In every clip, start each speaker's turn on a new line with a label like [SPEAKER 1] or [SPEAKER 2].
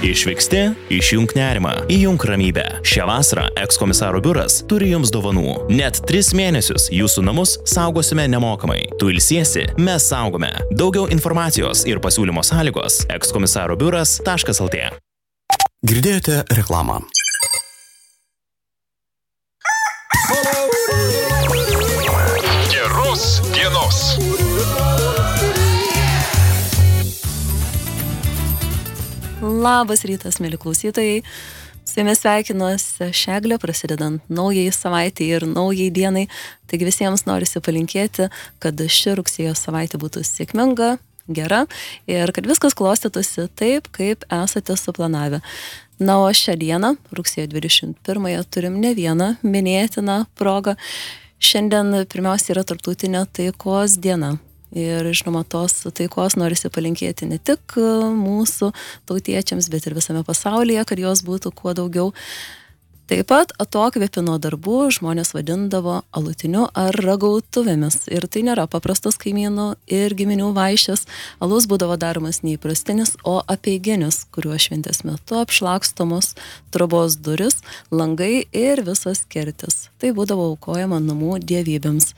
[SPEAKER 1] Išvyksti, išjunk nerimą, įjunk ramybę. Šią vasarą ekskomisaro biuras turi jums dovanų. Net 3 mėnesius jūsų namus saugosime nemokamai. Tu ilsiesi, mes saugome. Daugiau informacijos ir pasiūlymo sąlygos ekskomisarobiuras.lt.
[SPEAKER 2] Girdėjote reklamą.
[SPEAKER 3] Geros dienos.
[SPEAKER 4] Labas rytas, mėly klausytojai. Su jumis sveikinuosi Šeglė, prasidedant naujai savaitei ir naujai dienai. Taigi visiems norisi palinkėti, kad ši rugsėjo savaitė būtų sėkminga, gera ir kad viskas klostytųsi taip, kaip esate suplanavę. Na, o šią dieną, rugsėjo 21-ąją, turim ne vieną minėtiną progą. Šiandien pirmiausia yra tarptautinė taikos diena. Ir, žinoma, tos taikos norisi palinkėti ne tik mūsų tautiečiams, bet ir visame pasaulyje, kad jos būtų kuo daugiau. Taip pat atokvėpio darbų žmonės vadindavo alutiniu ar ragautuvėmis. Ir tai nėra paprastas kaimynų ir giminių vaišės. Alus būdavo daromas neįprastinis, o apeiginis, kuriuo šventės metu apšlakstomos trobos duris, langai ir visas kertis. Tai būdavo aukojama namų dievybėms.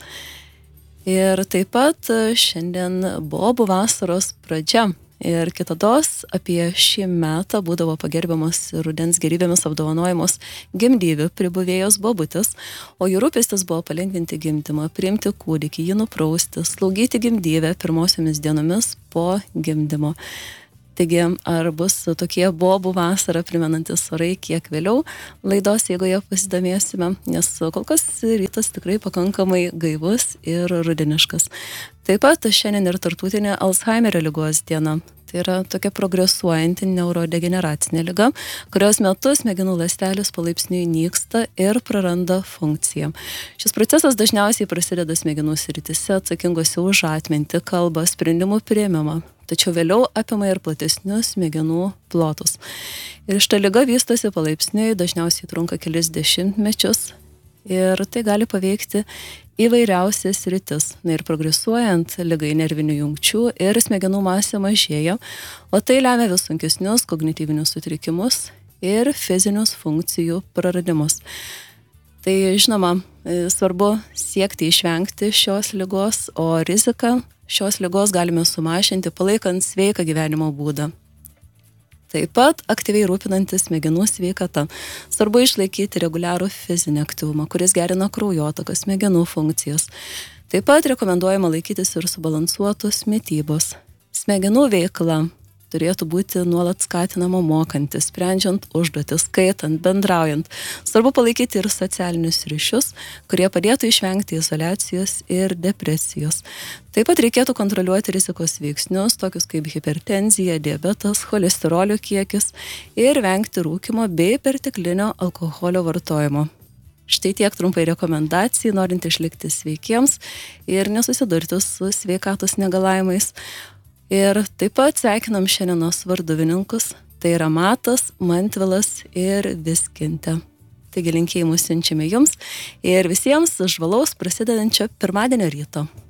[SPEAKER 4] Ir taip pat šiandien bobų vasaros pradžia. Ir kitados apie šį metą būdavo pagerbiamos rudens gerybėmis apdovanojamos gimdyvių pribuvėjos bobutės, o jų rūpestis buvo palengvinti gimdymą, priimti kūdikį, jį nuprausti, slaugyti gimdyvę pirmosiomis dienomis po gimdymo. Taigi, ar bus tokie bobų vasarą primenantis orai kiek vėliau laidos, jeigu jie pasidomėsime, nes kol kas rytas tikrai pakankamai gaivus ir rudeniškas. Taip pat šiandien ir tarptautinė Alzheimerio ligos diena. Tai yra tokia progresuojanti neurodegeneracinė liga, kurios metu smegenų ląstelės palaipsniui nyksta ir praranda funkciją. Šis procesas dažniausiai prasideda smegenų srityse atsakingose už atmintį, kalbą, sprendimų priėmimą. Tačiau vėliau apima ir platesnius smegenų plotus. Ir šita liga vystosi palaipsniui, dažniausiai trunka kelis dešimtmečius ir tai gali paveikti įvairiausias sritis. Na ir progresuojant ligai nervinių jungčių ir smegenų masė mažėja, o tai lemia vis sunkesnius kognityvinius sutrikimus ir fizinius funkcijų praradimus. Tai žinoma, svarbu siekti išvengti šios ligos, o riziką šios ligos galime sumažinti palaikant sveiką gyvenimo būdą. Taip pat aktyviai rūpinantis smegenų sveikata. Svarbu išlaikyti reguliarų fizinį aktyvumą, kuris gerina kraujotaką, smegenų funkcijas. Taip pat rekomenduojama laikytis ir subalansuotos mitybos. Smegenų veikla turėtų būti nuolat skatinama mokantis, sprendžiant užduotis, skaitant, bendraujant. Svarbu palaikyti ir socialinius ryšius, kurie padėtų išvengti izoliacijos ir depresijos. Taip pat reikėtų kontroliuoti rizikos veiksnius, tokius kaip hipertenzija, diabetas, cholesterolio kiekis ir vengti rūkymo bei perteklinio alkoholio vartojimo. Štai tiek trumpai rekomendacijų, norint išlikti sveikiems ir nesusidurti su sveikatos negalavimais. Ir taip pat sveikinam šiandienos varduvininkus, tai yra Matas, Mantvilas ir Viskintė. Taigi linkėjimus siunčiame jums ir visiems žvalaus prasidedančio pirmadienio ryto.